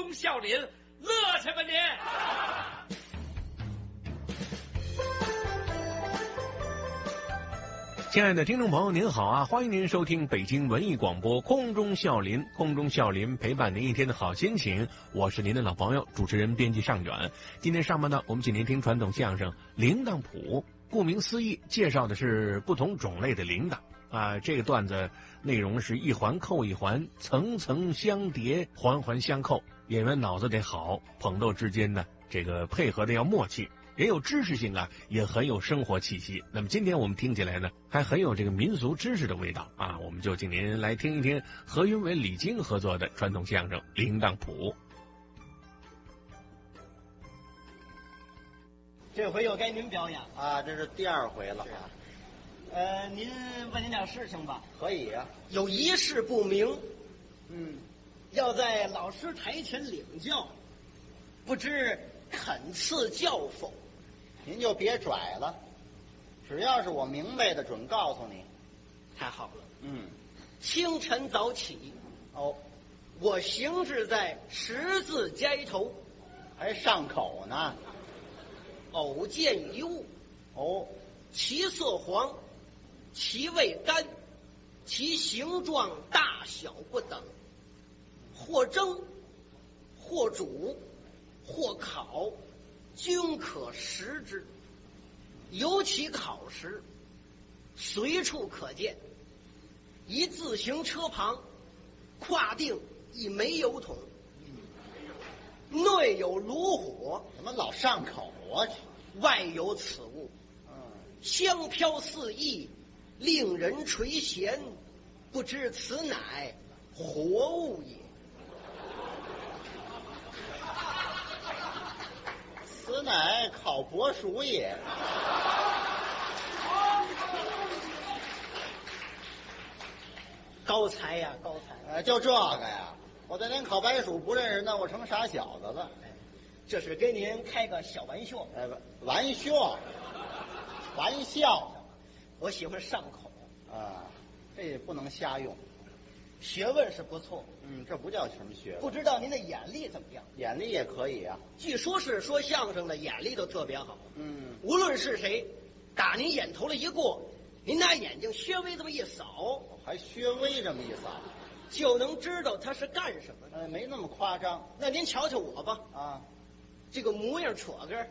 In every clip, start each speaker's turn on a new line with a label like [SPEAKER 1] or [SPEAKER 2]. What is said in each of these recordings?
[SPEAKER 1] 中笑林，乐去吧您！
[SPEAKER 2] 亲爱的听众朋友您好啊，欢迎您收听北京文艺广播空中笑林，空中笑林陪伴您一天的好心情，我是您的老朋友主持人编辑尚远。今天上半段我们请您听传统相声铃铛谱，顾名思义介绍的是不同种类的铃铛这个段子内容是一环扣一环，层层相叠，环环相扣，演员脑子得好，捧逗之间呢这个配合的要默契，也有知识性也很有生活气息。那么今天我们听起来呢还很有这个民俗知识的味道我们就请您来听一听何云伟、李菁合作的传统相声铃铛谱。
[SPEAKER 3] 这回又该您表演
[SPEAKER 4] 啊，这是第二回了。
[SPEAKER 3] 您问您点事情吧。
[SPEAKER 4] 可以啊。
[SPEAKER 3] 有一事不明，要在老师台前领教，不知肯赐教否？
[SPEAKER 4] 您就别拽了，只要是我明白的，准告诉你。
[SPEAKER 3] 太好了。清晨早起，我行至在十字街头，
[SPEAKER 4] 还上口呢。
[SPEAKER 3] 偶见一物，其色黄，其味甘，其形状大小不等，或蒸，或煮，或烤，均可食之。尤其烤时，随处可见。一自行车旁，跨定一煤油桶，内有炉火，
[SPEAKER 4] 怎么老上口啊？
[SPEAKER 3] 外有此物，香飘四溢，令人垂涎，不知此乃活物也。
[SPEAKER 4] 此乃烤薄薯也。
[SPEAKER 3] 高才呀，高才！
[SPEAKER 4] 就这个呀，我再连烤白薯不认识，那我成傻小子了。
[SPEAKER 3] 这是跟您开个小玩笑。
[SPEAKER 4] 玩笑，
[SPEAKER 3] 我喜欢上口
[SPEAKER 4] 这也不能瞎用。
[SPEAKER 3] 学问是不错，
[SPEAKER 4] 这不叫什么学问。
[SPEAKER 3] 不知道您的眼力怎么样？
[SPEAKER 4] 眼力也可以啊。
[SPEAKER 3] 据说是说相声的眼力都特别好。
[SPEAKER 4] 无
[SPEAKER 3] 论是谁，打您眼头了一过，您拿眼睛稍微这么一扫，
[SPEAKER 4] 还稍微这么一扫，
[SPEAKER 3] 就能知道他是干什么的。
[SPEAKER 4] 没那么夸张。
[SPEAKER 3] 那您瞧瞧我吧，这个模样戳个，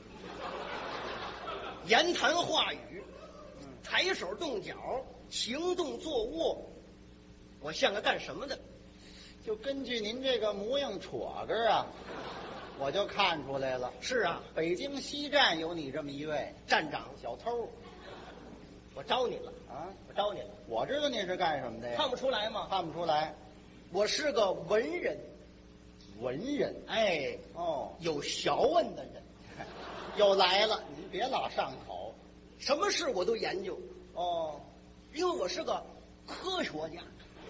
[SPEAKER 3] 言谈话语，抬手动脚，行动坐卧，我像个干什么的？
[SPEAKER 4] 就根据您这个模样戳个我就看出来了。
[SPEAKER 3] 是啊，
[SPEAKER 4] 北京西站有你这么一位
[SPEAKER 3] 站长
[SPEAKER 4] 小偷。
[SPEAKER 3] 我招你了我招你了。
[SPEAKER 4] 我知道你是干什么的呀？
[SPEAKER 3] 看不出来吗？
[SPEAKER 4] 看不出来。
[SPEAKER 3] 我是个文人。
[SPEAKER 4] 文人？
[SPEAKER 3] 有学问的人。
[SPEAKER 4] 又来了，您别老上口。
[SPEAKER 3] 什么事我都研究。因为我是个科学家。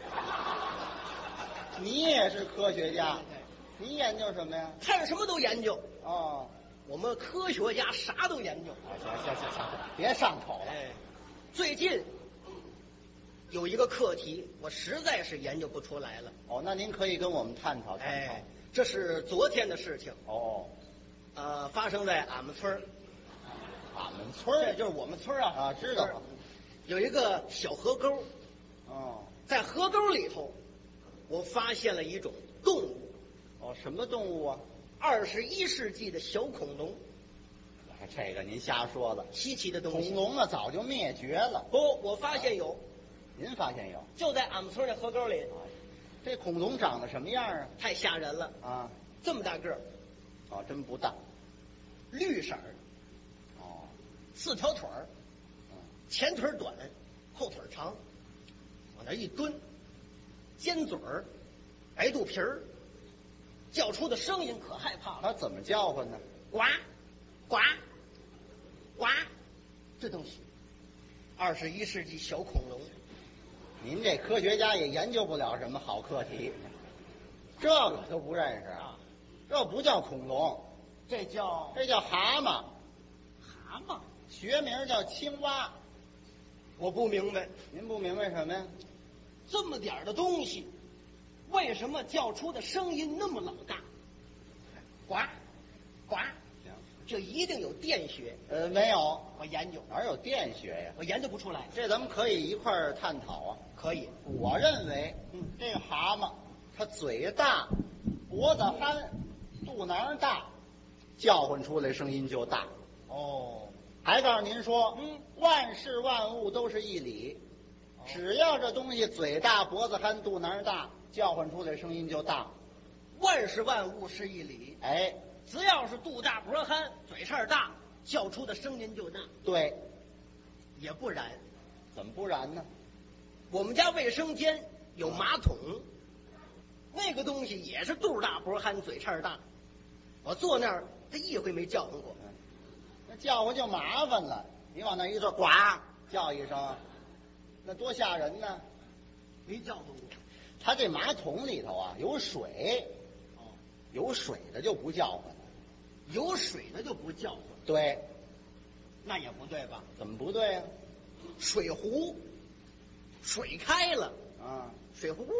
[SPEAKER 4] 你也是科学家？你研究什么呀？
[SPEAKER 3] 看什么都研究。
[SPEAKER 4] 我
[SPEAKER 3] 们科学家啥都研究。
[SPEAKER 4] 行，别上口了。
[SPEAKER 3] 最近有一个课题，我实在是研究不出来了。
[SPEAKER 4] 那您可以跟我们探讨探讨。
[SPEAKER 3] 这是昨天的事情。发生在俺们村。
[SPEAKER 4] 俺们村？
[SPEAKER 3] 这就是我们村
[SPEAKER 4] 知道。
[SPEAKER 3] 有一个小河沟。在河沟里头，我发现了一种动物。
[SPEAKER 4] 什么动物啊
[SPEAKER 3] ？21世纪的小恐龙。
[SPEAKER 4] 这个您瞎说了，
[SPEAKER 3] 稀奇的东西。
[SPEAKER 4] 恐龙早就灭绝了。
[SPEAKER 3] 不，我发现有。
[SPEAKER 4] 您发现有？
[SPEAKER 3] 就在俺们村的河沟里。
[SPEAKER 4] 这恐龙长得什么样啊？
[SPEAKER 3] 太吓人了这么大个儿。
[SPEAKER 4] 真不大。
[SPEAKER 3] 绿色儿。4条腿儿。前腿短，后腿长，往那一蹲，尖嘴儿，白肚皮儿，叫出的声音可害怕了。
[SPEAKER 4] 它怎么叫唤呢？
[SPEAKER 3] 呱呱呱，这东西21世纪小恐龙。
[SPEAKER 4] 您这科学家也研究不了什么好课题，这个都不认识这不叫恐龙，
[SPEAKER 3] 这叫
[SPEAKER 4] 蛤蟆。
[SPEAKER 3] 蛤蟆
[SPEAKER 4] 学名叫青蛙。
[SPEAKER 3] 我不明白。
[SPEAKER 4] 您不明白什么呀？
[SPEAKER 3] 这么点的东西，为什么叫出的声音那么老大？ 呱呱，
[SPEAKER 4] 行，
[SPEAKER 3] 这一定有电学。
[SPEAKER 4] 没有，
[SPEAKER 3] 我研究，
[SPEAKER 4] 哪有电学呀？
[SPEAKER 3] 我研究不出来。
[SPEAKER 4] 这咱们可以一块儿探讨啊。
[SPEAKER 3] 可以，
[SPEAKER 4] 我认为，这个蛤蟆，它嘴大，脖子憨，肚囊大，叫唤出来声音就大。
[SPEAKER 3] 哦，
[SPEAKER 4] 还告诉您说，万事万物都是一理，只要这东西嘴大、脖子憨、肚囊大，叫唤出来声音就大。
[SPEAKER 3] 万事万物是一理，
[SPEAKER 4] 哎，
[SPEAKER 3] 只要是肚大脖憨，嘴翅大，叫出的声音就大。
[SPEAKER 4] 对，
[SPEAKER 3] 也不然，
[SPEAKER 4] 怎么不然呢？
[SPEAKER 3] 我们家卫生间有马桶，那个东西也是肚大脖憨，嘴翅大。我坐那儿，他一回没叫唤过。
[SPEAKER 4] 那叫唤就麻烦了，你往那一坐，呱叫一声，那多吓人呢！
[SPEAKER 3] 没叫唤过。
[SPEAKER 4] 它这马桶里头啊有水，有水的就不叫唤了。
[SPEAKER 3] 有水的就不叫唤，
[SPEAKER 4] 对，
[SPEAKER 3] 那也不对吧？
[SPEAKER 4] 怎么不对啊？
[SPEAKER 3] 水壶，水开了，
[SPEAKER 4] 啊，
[SPEAKER 3] 水壶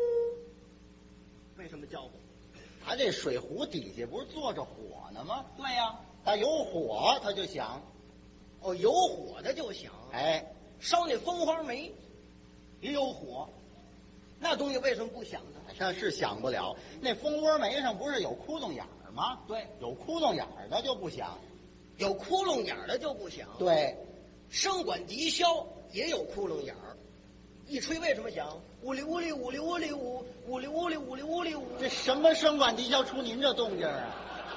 [SPEAKER 3] 为什么叫唤？
[SPEAKER 4] 它这水壶底下不是坐着火呢吗？
[SPEAKER 3] 对呀、
[SPEAKER 4] 它有火，它就响。
[SPEAKER 3] 哦，有火的就响。
[SPEAKER 4] 哎，
[SPEAKER 3] 烧那蜂花煤也有火，那东西为什么不响呢？
[SPEAKER 4] 那是响不了。那蜂窝煤上不是有窟窿眼儿吗？
[SPEAKER 3] 对，
[SPEAKER 4] 有窟窿眼儿的就不响。
[SPEAKER 3] 有窟窿眼儿的就不响。
[SPEAKER 4] 对，
[SPEAKER 3] 声管笛箫也有窟窿眼儿，一吹为什么响？呜哩呜哩呜哩呜哩呜，呜哩呜哩呜哩呜哩呜。
[SPEAKER 4] 这什么声管笛箫出您这动静啊？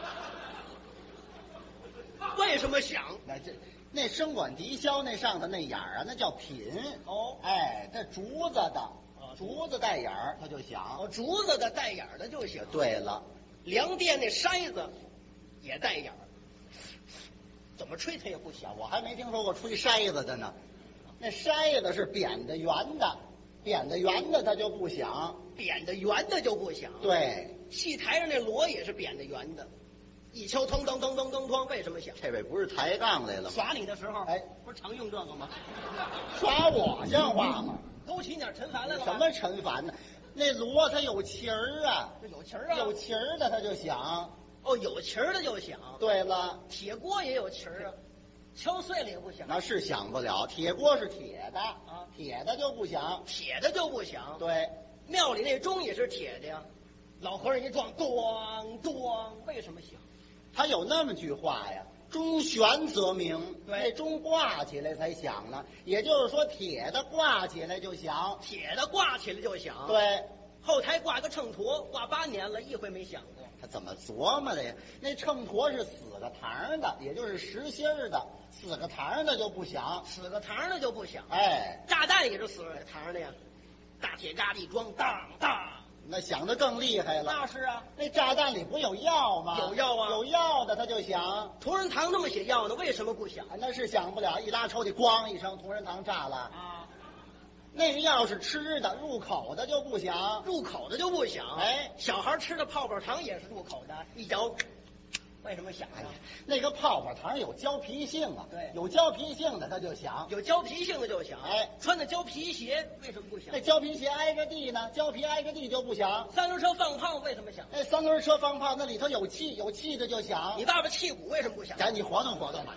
[SPEAKER 3] 为什么响？
[SPEAKER 4] 那声管笛箫那上头那眼儿啊，那叫品。
[SPEAKER 3] 哦，
[SPEAKER 4] 哎，这竹子的，竹子带眼儿，它就响。
[SPEAKER 3] 哦，竹子的带眼儿的就响。
[SPEAKER 4] 对了，
[SPEAKER 3] 粮店那筛子也带眼儿，怎么吹它也不响。
[SPEAKER 4] 我还没听说过吹筛子的呢。那筛子是扁的圆的，扁的圆的它就不响。
[SPEAKER 3] 扁的圆的就不响。
[SPEAKER 4] 对，
[SPEAKER 3] 戏台上那锣也是扁的圆的，一敲噔噔噔噔噔噔，为什么响？
[SPEAKER 4] 这位不是抬杠来了吗？
[SPEAKER 3] 耍你的时候，
[SPEAKER 4] 哎，
[SPEAKER 3] 不是常用这个吗？
[SPEAKER 4] 耍我像话吗？
[SPEAKER 3] 勾起点陈凡来了吧。
[SPEAKER 4] 什么陈凡呢？那锣它有旗儿啊，
[SPEAKER 3] 这有旗儿啊？
[SPEAKER 4] 有旗儿的它就响。
[SPEAKER 3] 哦，有旗儿的就响。
[SPEAKER 4] 对了，
[SPEAKER 3] 铁锅也有旗儿啊，敲碎了也不响。
[SPEAKER 4] 那是响不了，铁锅是铁的
[SPEAKER 3] 啊，
[SPEAKER 4] 铁的就不响。
[SPEAKER 3] 铁的就不响。
[SPEAKER 4] 对，
[SPEAKER 3] 庙里那钟也是铁的呀，老和尚一撞，咣咣，为什么响？
[SPEAKER 4] 他有那么句话呀，钟悬则鸣，
[SPEAKER 3] 对
[SPEAKER 4] 那钟挂起来才响呢。也就是说，铁的挂起来就响。
[SPEAKER 3] 铁的挂起来就响。，
[SPEAKER 4] 对，
[SPEAKER 3] 后台挂个秤砣，挂8年了，一回没响过。
[SPEAKER 4] 他怎么琢磨的呀？那秤砣是4个堂的，也就是实心儿的，4个堂的就不响。
[SPEAKER 3] 死个堂的就不响。
[SPEAKER 4] 哎，
[SPEAKER 3] 炸弹也是死个堂的呀，大铁疙瘩装，当当。
[SPEAKER 4] 那响的更厉害了。
[SPEAKER 3] 那是啊，
[SPEAKER 4] 那炸弹里不有药吗？
[SPEAKER 3] 有药啊
[SPEAKER 4] 有药的它就响。
[SPEAKER 3] 同仁堂那么写药呢，为什么不响？
[SPEAKER 4] 那是响不了，一拉抽屉，咣一声，同仁堂炸了。
[SPEAKER 3] 啊，
[SPEAKER 4] 那个药是吃的，入口的就不响。
[SPEAKER 3] 入口的就不响。
[SPEAKER 4] 哎
[SPEAKER 3] 小孩吃的泡泡糖也是入口的，一嚼，为什么响啊？
[SPEAKER 4] 那个泡泡糖有胶皮性啊，
[SPEAKER 3] 对
[SPEAKER 4] 有胶皮性的它就响。
[SPEAKER 3] 有胶皮性的就响。
[SPEAKER 4] 哎，
[SPEAKER 3] 穿的胶皮鞋为什么不响
[SPEAKER 4] 那？胶皮鞋挨着地呢，胶皮挨着地就不响。
[SPEAKER 3] 三轮车放炮为什么响？
[SPEAKER 4] 那3轮车放炮，那里头有气，有气的就响。
[SPEAKER 3] 你爸爸气鼓为什么不响？
[SPEAKER 4] 赶紧活动活动吧。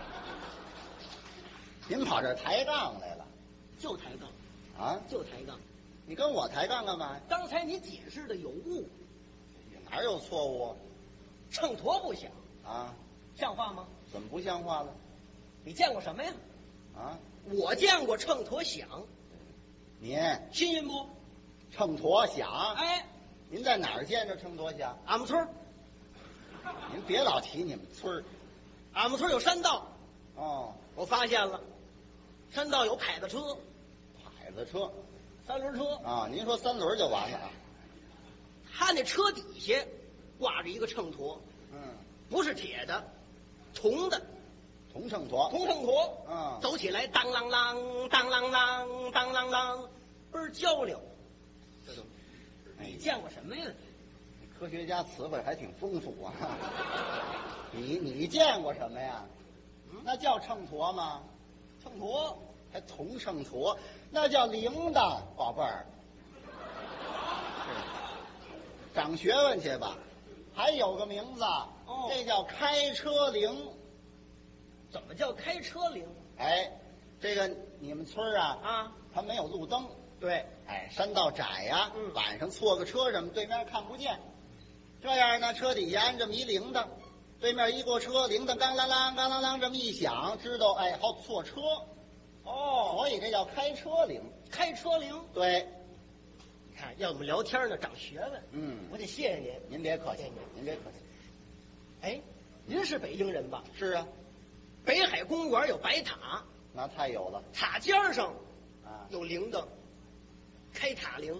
[SPEAKER 4] 您跑这儿抬杠来了
[SPEAKER 3] 就抬杠，
[SPEAKER 4] 啊？
[SPEAKER 3] 就抬杠。
[SPEAKER 4] 你跟我抬杠干嘛呀？
[SPEAKER 3] 刚才你解释的有误，
[SPEAKER 4] 哪有错误
[SPEAKER 3] 秤砣不响，
[SPEAKER 4] 啊？
[SPEAKER 3] 像话吗？
[SPEAKER 4] 怎么不像话了
[SPEAKER 3] 你见过什么呀？
[SPEAKER 4] 啊？
[SPEAKER 3] 我见过秤砣响，
[SPEAKER 4] 您
[SPEAKER 3] 新鲜不？
[SPEAKER 4] 秤砣响？
[SPEAKER 3] 哎，
[SPEAKER 4] 您在哪儿见着秤砣响？
[SPEAKER 3] 俺们村儿
[SPEAKER 4] 您别老提你们村儿
[SPEAKER 3] 俺们村儿有山道，
[SPEAKER 4] 哦，
[SPEAKER 3] 我发现了，山道有蒯子车、
[SPEAKER 4] 蒯子车
[SPEAKER 3] 三轮车，
[SPEAKER 4] 啊。您说3轮就完了啊？
[SPEAKER 3] 他那车底下挂着一个秤砣，
[SPEAKER 4] 嗯，
[SPEAKER 3] 不是铁的，铜的，
[SPEAKER 4] 铜秤砣。
[SPEAKER 3] 铜秤砣。
[SPEAKER 4] 嗯
[SPEAKER 3] 走起来当啷啷，当啷啷，当啷啷，倍儿焦溜。这都，你见过什么呀？
[SPEAKER 4] 科学家词汇还挺丰富啊。你见过什么呀？那叫秤砣吗？
[SPEAKER 3] 秤砣
[SPEAKER 4] 还铜秤砣，那叫铃铛，宝贝儿。是长学问去吧。 还有个名字，这叫开车铃。
[SPEAKER 3] 怎么叫开车铃？
[SPEAKER 4] 哎，这个你们村啊，它没有路灯。
[SPEAKER 3] 对，
[SPEAKER 4] 哎，山道窄呀，晚上错个车什么，对面看不见。这样呢，车底下安这么一铃铛，对面一过车，铃铛当啷啷当啷啷这么一响，知道哎好错车。所以这叫开车铃。
[SPEAKER 3] 开车铃。
[SPEAKER 4] 对，
[SPEAKER 3] 你看要我们聊天呢，长学问。我得谢谢您。
[SPEAKER 4] 您别客气，您别客气。
[SPEAKER 3] 哎，您是北京人吧？
[SPEAKER 4] 是啊。
[SPEAKER 3] 北海公园有白塔，
[SPEAKER 4] 那太有了。
[SPEAKER 3] 塔尖上有铃铛，开塔铃。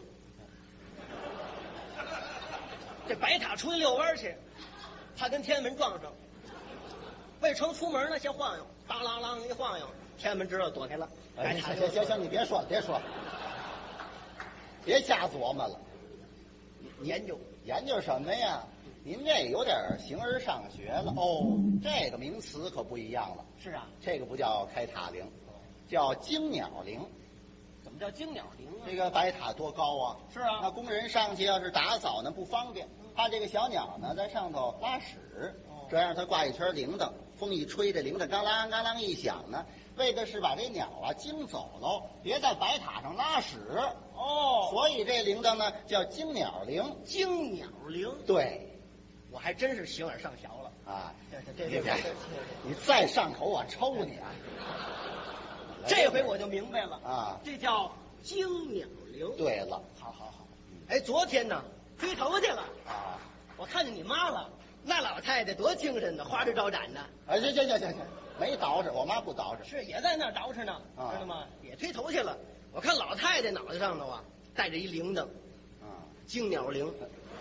[SPEAKER 3] 这白塔出去遛弯去，怕跟天安门撞上，未成出门呢，先晃悠，当啷啷一晃悠，天安门知道躲开了。
[SPEAKER 4] 哎，行，你别说了，别瞎琢磨了。
[SPEAKER 3] 研究
[SPEAKER 4] 什么呀？您这有点形而上学了。这个名词可不一样了。
[SPEAKER 3] 是啊，
[SPEAKER 4] 这个不叫开塔铃，叫惊鸟铃。
[SPEAKER 3] 怎么叫惊鸟铃啊？
[SPEAKER 4] 这个白塔多高啊？
[SPEAKER 3] 是啊，
[SPEAKER 4] 那工人上去要是打扫呢不方便，怕这个小鸟呢在上头拉屎，这样他挂一圈铃铛，风一吹，这铃铛嘎啷嘎啷一响呢，为的是把这鸟啊惊走喽，别在白塔上拉屎。所以这铃铛呢叫惊鸟铃。
[SPEAKER 3] 惊鸟铃。对，我还真是形而上学了啊！对，
[SPEAKER 4] 你再上口我抽你啊！
[SPEAKER 3] 这回我就明白了
[SPEAKER 4] 啊，
[SPEAKER 3] 这叫惊鸟铃。
[SPEAKER 4] 对了，
[SPEAKER 3] 好。哎，昨天呢追头去了
[SPEAKER 4] 啊，
[SPEAKER 3] 我看见你妈了，那老太太多精神呢，花枝招展的。
[SPEAKER 4] 哎，行，没捯饬，我妈不捯饬，
[SPEAKER 3] 是也在那儿捯饬呢，知道吗？也推头去了。我看老太太脑袋上头带着一铃铛，惊鸟铃。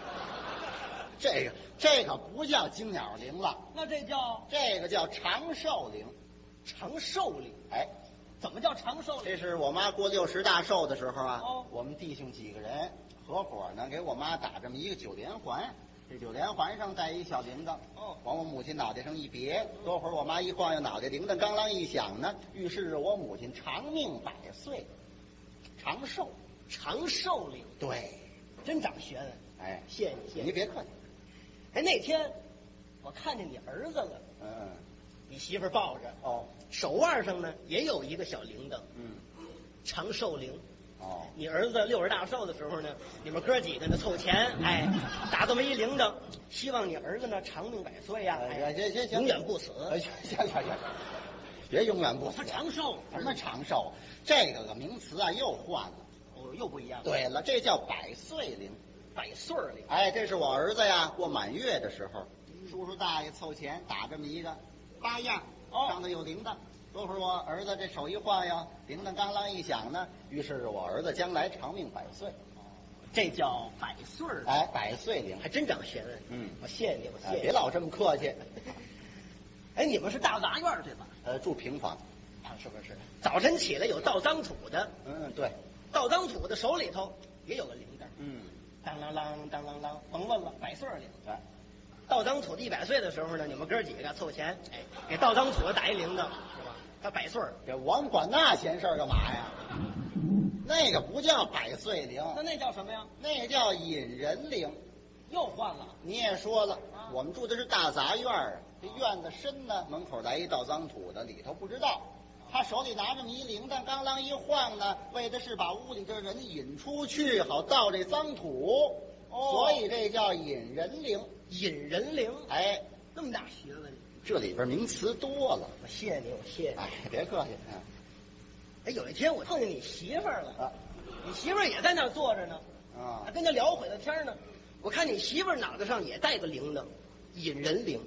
[SPEAKER 4] 这个不叫惊鸟铃了，
[SPEAKER 3] 那这个
[SPEAKER 4] 叫长寿铃。
[SPEAKER 3] 长寿铃。
[SPEAKER 4] 哎，
[SPEAKER 3] 怎么叫长寿铃？
[SPEAKER 4] 这是我妈过60大寿的时候啊，我们弟兄几个人合伙呢，给我妈打这么一个9连环。这9连环上带一小铃铛，往我母亲脑袋上一别，多会儿我妈一晃悠脑袋，铃铛刚啷一响呢，预示着我母亲长命100岁，长寿。
[SPEAKER 3] 长寿铃。对，真长学问。
[SPEAKER 4] 哎，
[SPEAKER 3] 谢谢你，
[SPEAKER 4] 你别客气。
[SPEAKER 3] 哎，那天我看见你儿子了。你媳妇抱着。手腕上呢也有一个小铃铛。长寿铃。你儿子60大寿的时候呢，你们哥几个呢凑钱，打这么一铃铛，希望你儿子呢长命100岁呀，
[SPEAKER 4] 行，
[SPEAKER 3] 永远不死。
[SPEAKER 4] 行，别永远不死。
[SPEAKER 3] 他长寿。
[SPEAKER 4] 什么长寿？这个名词啊又换了。
[SPEAKER 3] 又不一样。
[SPEAKER 4] 对了，这叫100岁铃。
[SPEAKER 3] 100岁铃。
[SPEAKER 4] 哎，这是我儿子呀过满月的时候，叔叔大爷凑钱打这么一个8样，上头有铃铛。多会儿我儿子这手一晃悠，铃铛刚啷一响呢，于是我儿子将来长命100岁。
[SPEAKER 3] 这叫100岁。
[SPEAKER 4] 哎，100岁铃，
[SPEAKER 3] 还真长学问。我谢谢你，我谢谢你。
[SPEAKER 4] 别老这么客气。
[SPEAKER 3] 哎，你们是大杂院对吧？
[SPEAKER 4] 住平房。
[SPEAKER 3] 是不是？早晨起来有倒脏土的。
[SPEAKER 4] 对。
[SPEAKER 3] 倒脏土的手里头也有个铃铛。当啷啷当啷啷，甭问了，100岁铃。倒脏土的100岁的时候呢，你们哥几个凑钱，给倒脏土的打一铃铛，是吧？他100岁。
[SPEAKER 4] 我们管那闲事干嘛呀？那个不叫100岁铃，
[SPEAKER 3] 那叫什么呀？
[SPEAKER 4] 那个叫引人铃。
[SPEAKER 3] 又换了。
[SPEAKER 4] 你也说了，我们住的是大杂院，这院子深呢，门口来一倒脏土的，里头不知道。他手里拿这么一铃铛，刚啷一晃呢，为的是把屋里这人引出去，好倒这脏土。所以这叫引人铃。
[SPEAKER 3] 引人铃。哎，那么大学问。
[SPEAKER 4] 这里边名词多了。
[SPEAKER 3] 我谢谢你，我谢谢你。
[SPEAKER 4] 哎，别客气。
[SPEAKER 3] 哎，有一天我碰见你媳妇儿了。你媳妇儿也在那儿坐着呢。还跟他聊会子天呢。我看你媳妇儿脑袋上也带个铃铛，引人铃。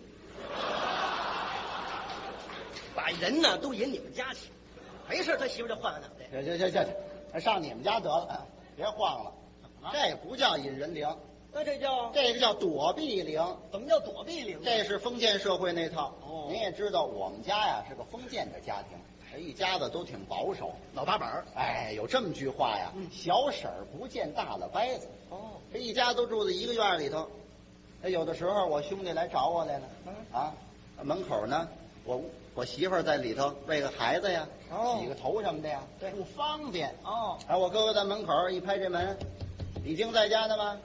[SPEAKER 3] 把人呢都引你们家去，没事他媳妇就晃脑袋。
[SPEAKER 4] 行，上你们家得了，别晃了。这不叫引人铃，
[SPEAKER 3] 那这
[SPEAKER 4] 个叫躲避铃。
[SPEAKER 3] 怎么叫躲避铃？
[SPEAKER 4] 这是封建社会那套。您也知道，我们家呀是个封建的家庭，这一家子都挺保守，
[SPEAKER 3] 老八板。
[SPEAKER 4] 哎，有这么句话呀，小婶儿不见大了掰子。这一家都住在一个院里头。有的时候我兄弟来找我来了，门口呢，我媳妇儿在里头喂个孩子呀，洗个头什么的呀，不方便。我哥哥在门口一拍这门，李菁在家呢吗？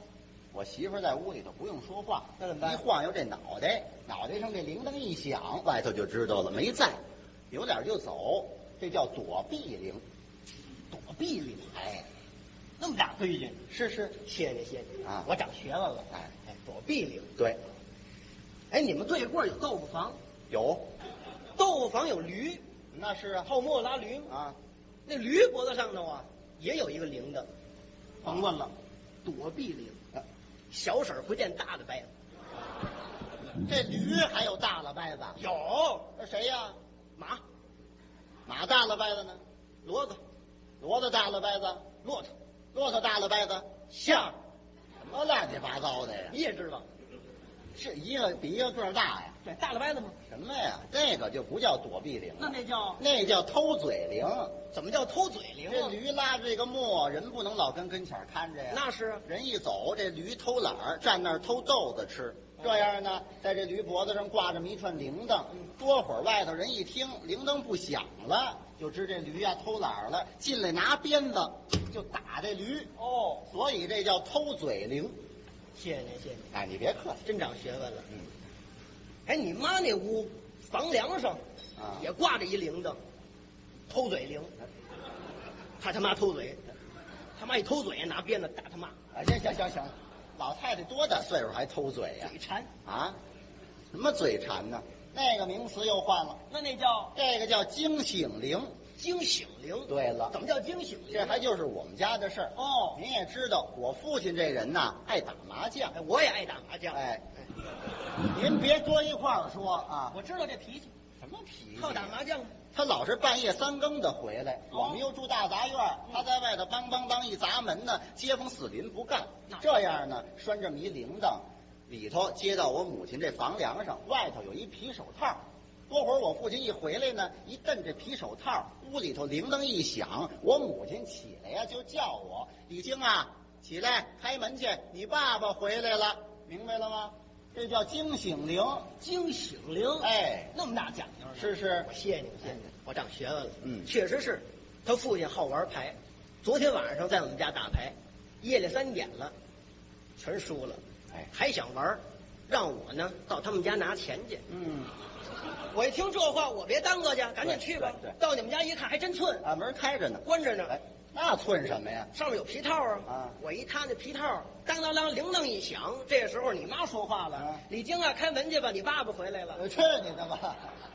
[SPEAKER 4] 我媳妇儿在屋里头不用说话，
[SPEAKER 3] 那怎么办？
[SPEAKER 4] 一晃悠这脑袋上这铃铛一响，外头就知道了没在，有点就走，这叫躲避铃。
[SPEAKER 3] 躲避铃，
[SPEAKER 4] 哎，
[SPEAKER 3] 那么大规矩。
[SPEAKER 4] 是，
[SPEAKER 3] 谢谢
[SPEAKER 4] 啊，
[SPEAKER 3] 我长学问了。
[SPEAKER 4] 哎，
[SPEAKER 3] 躲避铃。
[SPEAKER 4] 对。
[SPEAKER 3] 哎，你们对过有豆腐房？
[SPEAKER 4] 有。
[SPEAKER 3] 豆腐房有驴，
[SPEAKER 4] 那是啊，
[SPEAKER 3] 后磨拉驴
[SPEAKER 4] 啊，
[SPEAKER 3] 那驴脖子上头啊也有一个铃铛，甭问了，躲避铃。小婶回见大的掰子，
[SPEAKER 4] 这驴还有大了掰子？
[SPEAKER 3] 有。
[SPEAKER 4] 那谁呀？
[SPEAKER 3] 马
[SPEAKER 4] 大了掰子呢？
[SPEAKER 3] 骡子
[SPEAKER 4] 大了掰子？骆驼大了掰子？
[SPEAKER 3] 象，
[SPEAKER 4] 什么乱七八糟的呀？
[SPEAKER 3] 你也知道，
[SPEAKER 4] 是一个比一个个大呀。
[SPEAKER 3] 对，大了掰子吗？
[SPEAKER 4] 什么呀？这个就不叫躲避铃，
[SPEAKER 3] 那
[SPEAKER 4] 叫偷嘴铃。
[SPEAKER 3] 怎么叫偷嘴铃？
[SPEAKER 4] 这驴拉着这个磨，人不能老跟前看着呀。
[SPEAKER 3] 那是，
[SPEAKER 4] 人一走，这驴偷懒儿，站那儿偷豆子吃。这样呢，在这驴脖子上挂这么一串铃铛，多会儿外头人一听铃铛不响了，就知这驴呀偷懒儿了，进来拿鞭子就打这驴。
[SPEAKER 3] 哦，
[SPEAKER 4] 所以这叫偷嘴铃。
[SPEAKER 3] 谢谢您。
[SPEAKER 4] 哎，你别客气，
[SPEAKER 3] 真长学问了。哎，你妈那屋房梁上也挂着一铃铛，偷嘴铃。怕他妈偷嘴，他妈一偷嘴拿鞭子打他妈。
[SPEAKER 4] 行，老太太多大岁数还偷嘴呀？
[SPEAKER 3] 嘴馋
[SPEAKER 4] 啊？什么嘴馋呢？那个名词又换了。这个叫惊醒铃。
[SPEAKER 3] 惊醒铃。
[SPEAKER 4] 对了，
[SPEAKER 3] 怎么叫惊醒铃？
[SPEAKER 4] 这还就是我们家的事儿。
[SPEAKER 3] 哦，
[SPEAKER 4] 您也知道，我父亲这人呐，爱打麻将。
[SPEAKER 3] 哎，我也爱打麻将。
[SPEAKER 4] 哎，您别搁一块儿说啊。
[SPEAKER 3] 我知道这脾气。
[SPEAKER 4] 什么脾气？
[SPEAKER 3] 好打麻将。
[SPEAKER 4] 他老是半夜3更的回来，我们又住大杂院，他在外头梆梆梆一砸门呢，街坊四邻不干。这样呢，拴这么一铃铛，里头接到我母亲这房梁上，外头有一皮手套。多会儿我父亲一回来呢，一蹬这皮手套，屋里头铃铛一响，我母亲起来呀就叫我：“李菁啊，起来开门去，你爸爸回来了。”明白了吗？这叫惊醒铃。
[SPEAKER 3] 惊醒铃。
[SPEAKER 4] 哎，
[SPEAKER 3] 那么大讲究。
[SPEAKER 4] 是。
[SPEAKER 3] 我谢谢你，我长学问了。
[SPEAKER 4] 确
[SPEAKER 3] 实是，他父亲好玩牌，昨天晚上在我们家打牌，夜里3点了，全输了。
[SPEAKER 4] 哎，
[SPEAKER 3] 还想玩，让我呢到他们家拿钱去。我一听这话，我别耽搁去，赶紧去吧。
[SPEAKER 4] 对，
[SPEAKER 3] 到你们家一看，还真寸
[SPEAKER 4] 啊，门开着呢，
[SPEAKER 3] 关着呢。
[SPEAKER 4] 哎，那寸什么呀？
[SPEAKER 3] 上面有皮套啊。我一踏那皮套，当当当，铃铛一响，这时候你妈说话了：“李菁啊，开门去吧，你爸爸回来了。”
[SPEAKER 4] 去你的吧！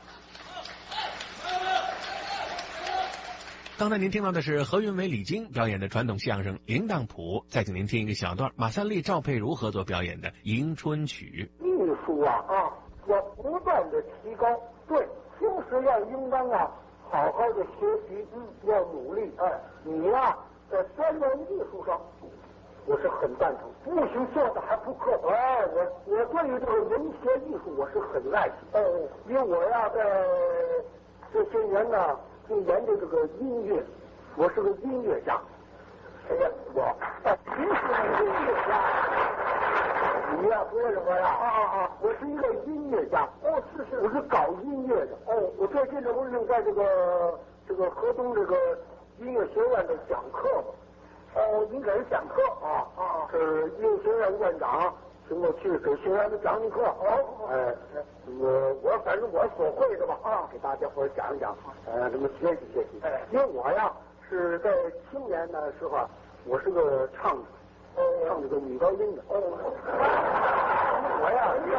[SPEAKER 2] 刚才您听到的是何云伟、李菁表演的传统相声《铃铛谱》，再请您听一个小段马三立、赵佩茹合作表演的《迎春曲》。
[SPEAKER 5] 艺术要不断的提高，对，平时要应当好好的学习，要努力。你在专业艺术上，我是很赞成，不行做的还不刻薄。我对于这个文学艺术我是很爱惜。因为我在这些年呢，就研究这个音乐，我是个音乐家。我平时是音乐家。你不认识我呀？我是一个音乐家。是，我是搞音乐的。我最近呢，我正在这个河东这个音乐学院的讲课嘛。应该是讲课是音乐学院院长请我去给学员们讲讲课。我反正我所会的吧，给大家伙讲一讲，这么学习学习。因为我是在青年的时候我是个唱者。唱这个女高音的。我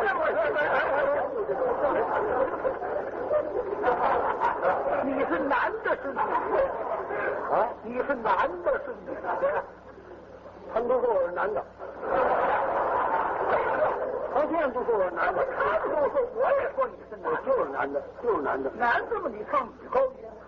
[SPEAKER 5] 你是男的是女的？你是男的是女的？他们都说我是男的。唐先生都说我是男的，他们都说我也说你是男的，就是男的，就是男的。男的嘛，你唱女高音。